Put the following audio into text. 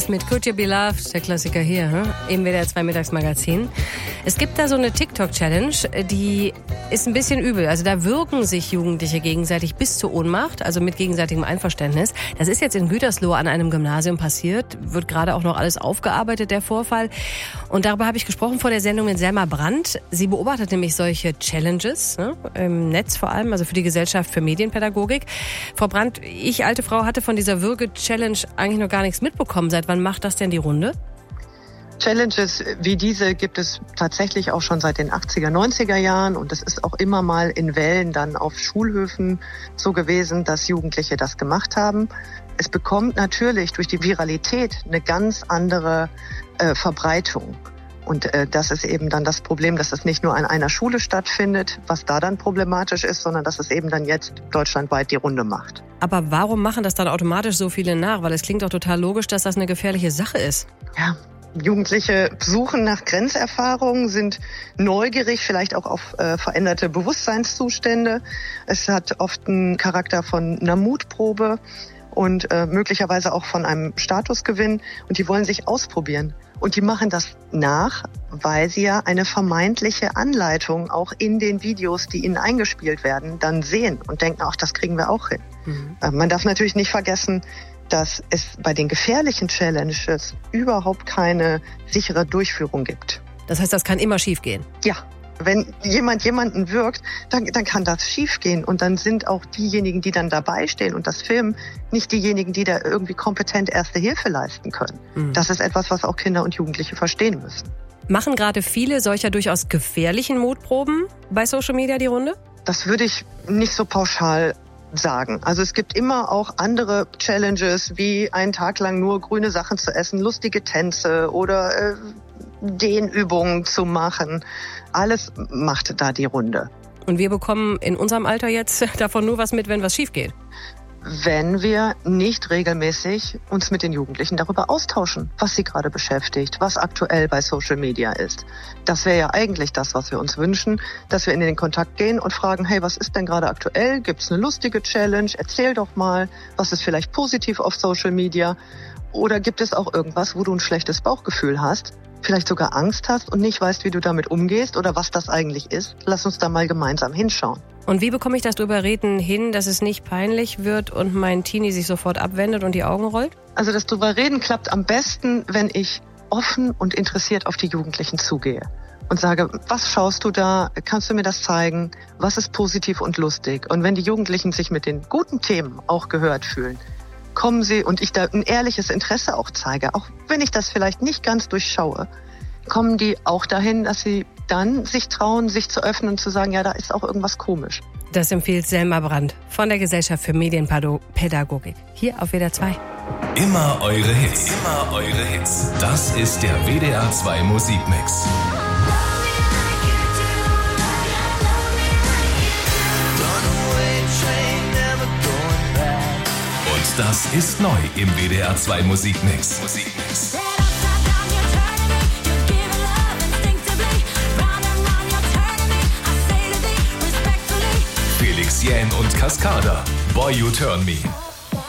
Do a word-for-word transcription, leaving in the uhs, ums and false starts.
Boys mit Could You Be Loved, der Klassiker hier, hm? Im W D R zwei Mittagsmagazin. Es gibt da so eine TikTok-Challenge, die ist ein bisschen übel. Also da würgen sich Jugendliche gegenseitig bis zur Ohnmacht, also mit gegenseitigem Einverständnis. Das ist jetzt in Gütersloh an einem Gymnasium passiert, wird gerade auch noch alles aufgearbeitet, der Vorfall. Und darüber habe ich gesprochen vor der Sendung mit Selma Brandt. Sie beobachtet nämlich solche Challenges, ne? Im Netz vor allem, also für die Gesellschaft für Medienpädagogik. Frau Brandt, ich, alte Frau, hatte von dieser Würge-Challenge eigentlich noch gar nichts mitbekommen. Seit wann macht das denn die Runde? Challenges wie diese gibt es tatsächlich auch schon seit den achtziger, neunziger Jahren und es ist auch immer mal in Wellen dann auf Schulhöfen so gewesen, dass Jugendliche das gemacht haben. Es bekommt natürlich durch die Viralität eine ganz andere äh, Verbreitung. Und äh, das ist eben dann das Problem, dass es nicht nur an einer Schule stattfindet, was da dann problematisch ist, sondern dass es eben dann jetzt deutschlandweit die Runde macht. Aber warum machen das dann automatisch so viele nach? Weil es klingt doch total logisch, dass das eine gefährliche Sache ist. Ja. Jugendliche suchen nach Grenzerfahrungen, sind neugierig, vielleicht auch auf äh, veränderte Bewusstseinszustände. Es hat oft einen Charakter von einer Mutprobe und äh, möglicherweise auch von einem Statusgewinn. Und die wollen sich ausprobieren. Und die machen das nach, weil sie ja eine vermeintliche Anleitung auch in den Videos, die ihnen eingespielt werden, dann sehen und denken, ach, das kriegen wir auch hin. Mhm. Äh, man darf natürlich nicht vergessen, dass es bei den gefährlichen Challenges überhaupt keine sichere Durchführung gibt. Das heißt, das kann immer schiefgehen? Ja, wenn jemand jemanden wirkt, dann, dann kann das schiefgehen. Und dann sind auch diejenigen, die dann dabei stehen und das filmen, nicht diejenigen, die da irgendwie kompetent Erste Hilfe leisten können. Mhm. Das ist etwas, was auch Kinder und Jugendliche verstehen müssen. Machen gerade viele solcher durchaus gefährlichen Mutproben bei Social Media die Runde? Das würde ich nicht so pauschal sagen. Also es gibt immer auch andere Challenges, wie einen Tag lang nur grüne Sachen zu essen, lustige Tänze oder äh, Dehnübungen zu machen. Alles macht da die Runde. Und wir bekommen in unserem Alter jetzt davon nur was mit, wenn was schief geht? Wenn wir nicht regelmäßig uns mit den Jugendlichen darüber austauschen, was sie gerade beschäftigt, was aktuell bei Social Media ist. Das wäre ja eigentlich das, was wir uns wünschen, dass wir in den Kontakt gehen und fragen, hey, was ist denn gerade aktuell? Gibt es eine lustige Challenge? Erzähl doch mal, was ist vielleicht positiv auf Social Media? Oder gibt es auch irgendwas, wo du ein schlechtes Bauchgefühl hast, vielleicht sogar Angst hast und nicht weißt, wie du damit umgehst oder was das eigentlich ist? Lass uns da mal gemeinsam hinschauen. Und wie bekomme ich das drüber reden hin, dass es nicht peinlich wird und mein Teenie sich sofort abwendet und die Augen rollt? Also das drüber reden klappt am besten, wenn ich offen und interessiert auf die Jugendlichen zugehe und sage, was schaust du da? Kannst du mir das zeigen? Was ist positiv und lustig? Und wenn die Jugendlichen sich mit den guten Themen auch gehört fühlen, kommen sie und ich da ein ehrliches Interesse auch zeige, auch wenn ich das vielleicht nicht ganz durchschaue, kommen die auch dahin, dass sie dann sich trauen, sich zu öffnen und zu sagen, ja, da ist auch irgendwas komisch. Das empfiehlt Selma Brandt von der Gesellschaft für Medienpädagogik hier auf W D R zwei. Immer eure Hits, immer eure Hits. Das ist der W D R zwei Musikmix. Und das ist neu im W D R zwei Musikmix. Musikmix. Felix Jähn und Cascada, Boy You Turn Me.